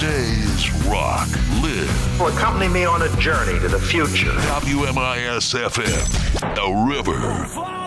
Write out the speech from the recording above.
Today is rock. Live. Will accompany me on a journey to the future. WMIS FM. The River.